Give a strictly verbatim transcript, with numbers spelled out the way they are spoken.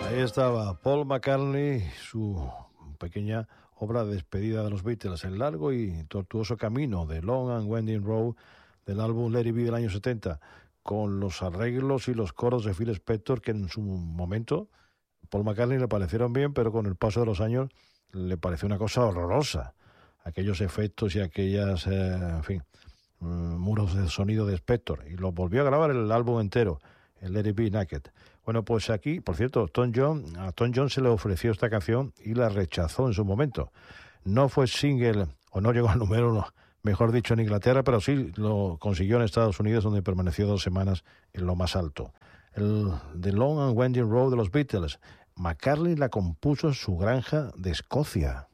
Ahí estaba Paul McCartney, su pequeña obra de despedida de los Beatles, el largo y tortuoso camino de Long and Winding Road del álbum Let It Be del año setenta, con los arreglos y los coros de Phil Spector, que en su momento Paul McCartney le parecieron bien, pero con el paso de los años le pareció una cosa horrorosa. Aquellos efectos y aquellas, eh, en fin, muros de sonido de Spector, y lo volvió a grabar el álbum entero, el Let It Be Naked. Bueno, pues aquí, por cierto, Tom John, a Tom John se le ofreció esta canción y la rechazó en su momento. No fue single, o no llegó al número uno, mejor dicho, en Inglaterra, pero sí lo consiguió en Estados Unidos, donde permaneció dos semanas en lo más alto. El The Long and Winding Road de los Beatles. McCartney la compuso en su granja de Escocia.